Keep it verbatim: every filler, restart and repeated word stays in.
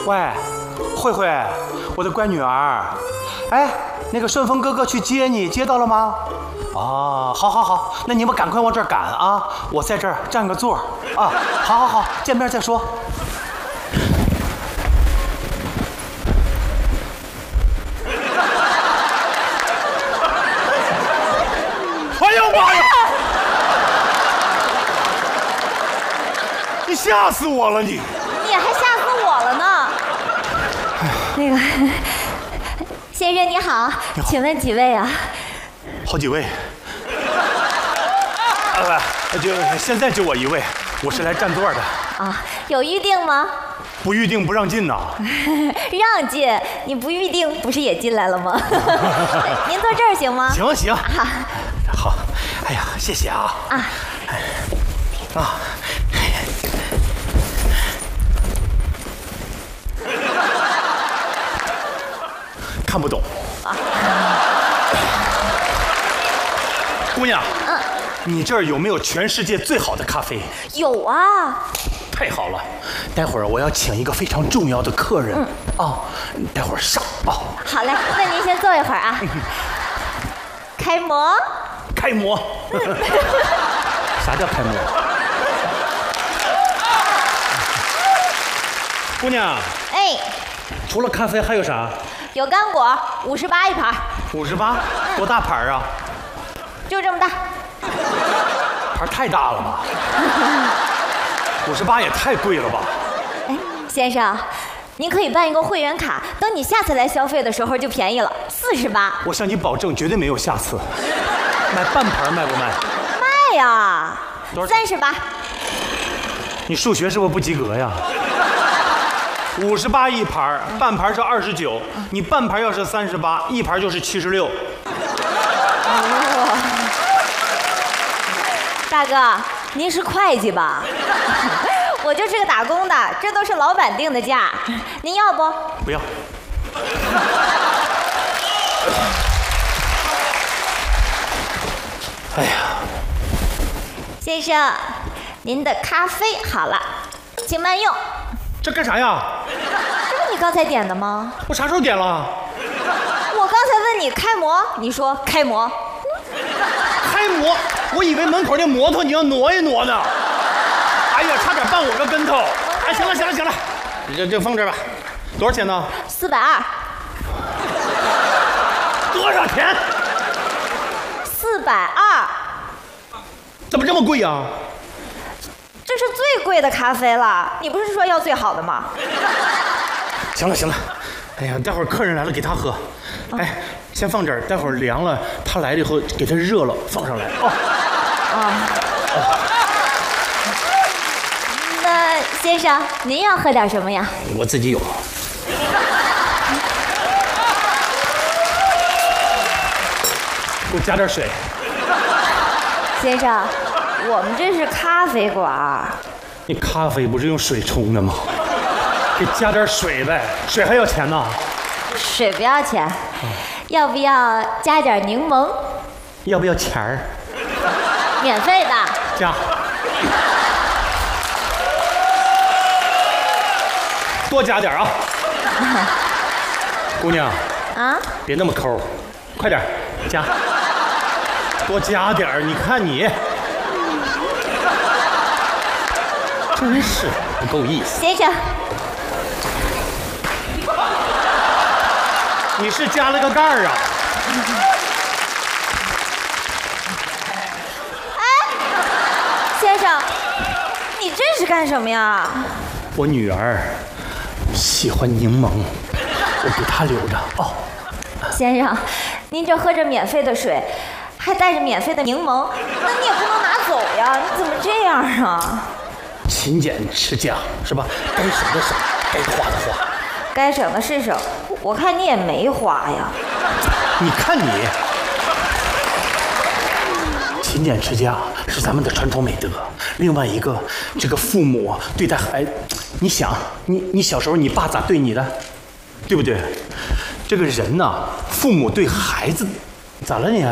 喂，慧慧，我的乖女儿，哎，那个顺丰哥哥去接你，接到了吗？哦，好，好，好，那你们赶快往这儿赶啊！我在这儿占个座啊！好，好，好，见面再说。哎呦妈呀！你吓死我了你！ 你还吓死我了呢！那个先生你好， 你好， 请问几位啊？ 好几位。啊不，就现在就我一位，我是来占座的。 啊，有预定吗？ 不预定不让进呐。 让进，你不预定不是也进来了吗？您坐这儿行吗？ 行行。 啊， 好，哎呀，谢谢啊。 啊。 啊。看不懂。啊。姑娘。嗯。你这儿有没有全世界最好的咖啡？ 有啊。 太好了，待会儿我要请一个非常重要的客人。嗯。哦，待会儿上啊。 好嘞，那您先坐一会儿啊。开模。 开模。啥叫开模？姑娘。 哎。 除了咖啡还有啥？ 有干果，五十八一盘。 五十八？多大盘啊？ 就这么大。 盘太大了吧？五十八也太贵了吧？ 哎，先生，您可以办一个会员卡，等你下次来消费的时候就便宜了，四十八。 我向你保证，绝对没有下次。买半盘卖不卖？ 卖呀，三十八。 你数学是不是不及格呀？五十八一盘，半盘是二十九，你半盘要是三十八，一盘就是七十六。 大哥，您是会计吧？我就是个打工的，这都是老板定的价，您要不？ 不要。哎呀， 先生，您的咖啡好了，请慢用。 这干啥呀？ 这不你刚才点的吗？ 我啥时候点了？ 我刚才问你开模，你说开模。 开模？我以为门口那摩托你要挪一挪呢。哎呀，差点绊我个跟头！哎，行了行了行了，你这这放这儿吧。多少钱呢？ 四百二。 多少钱？ 四百二。 怎么这么贵呀？ 这是最贵的咖啡了，你不是说要最好的吗？ 行了行了，哎呀，待会儿客人来了给他喝。哎，先放这儿，待会儿凉了，他来了以后给他热了放上来。哦。 啊。那先生，您要喝点什么呀？ 我自己有。给我加点水。 先生，我们这是咖啡馆。 你咖啡不是用水冲的吗？给加点水呗，水还要钱呢。 水不要钱，嗯、要不要加点柠檬？ 要不要钱儿？ 免费的。 加。多加点啊！姑娘。啊？别那么抠，快点加。多加点儿，你看你。真是不够意思。 先生。 你是加了个盖儿啊？ 哎，先生，你这是干什么呀？ 我女儿喜欢柠檬，我给她留着。哦， 先生，您这喝着免费的水，还带着免费的柠檬，那你也不能拿走呀！你怎么这样啊？ 勤俭持家是吧？该省的省，该花的花。 该省的是省，我看你也没花呀。 你看你，勤俭持家是咱们的传统美德。另外一个，这个父母对待孩子，你想，你你小时候你爸咋对你的，对不对？这个人呐，父母对孩子，咋了你啊？